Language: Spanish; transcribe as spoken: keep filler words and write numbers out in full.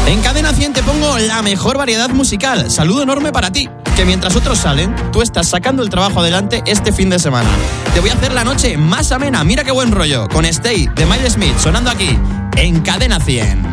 En Cadena cien te pongo la mejor variedad musical. Saludo enorme para ti, que mientras otros salen, tú estás sacando el trabajo adelante este fin de semana. Te voy a hacer la noche más amena. Mira qué buen rollo, con Stay de Miles Smith sonando aquí en Cadena cien.